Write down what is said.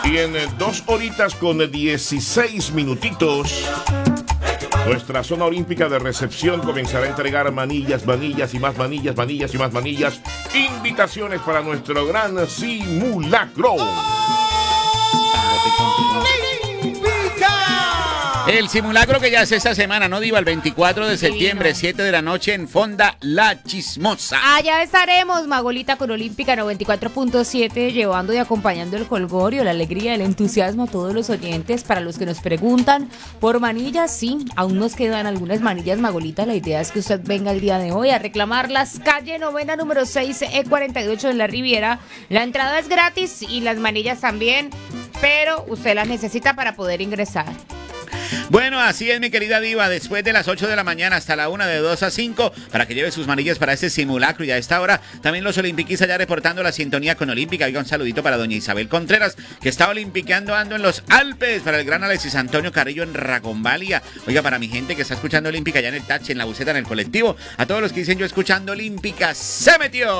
Y en 2 horitas con 16 minutitos, nuestra zona olímpica de recepción comenzará a entregar manillas y más manillas y más manillas. Invitaciones para nuestro gran simulacro. El simulacro que ya es esta semana, ¿no, Diva? El 24 de septiembre, 7 de la noche en Fonda La Chismosa. Allá estaremos, Magolita, con Olímpica 94.7, llevando y acompañando el jolgorio, la alegría, el entusiasmo a todos los oyentes. Para los que nos preguntan por manillas, sí, aún nos quedan algunas manillas, Magolita. La idea es que usted venga el día de hoy a reclamarlas. Calle Novena, número 6, E48 en la Riviera. La entrada es gratis y las manillas también, pero usted las necesita para poder ingresar. Bueno, así es, mi querida Diva, después de las 8 de la mañana hasta la 1, de 2 a 5, para que lleve sus manillas para este simulacro. Y a esta hora también los olimpiquis allá reportando la sintonía con Olímpica. Oiga, un saludito para doña Isabel Contreras, que está olimpiqueando ando en los Alpes, para el gran Alexis Antonio Carrillo en Ragombalia. Oiga, para mi gente que está escuchando Olímpica allá en el taxi, en la buseta, en el colectivo, a todos los que dicen yo escuchando Olímpica, ¡se metió!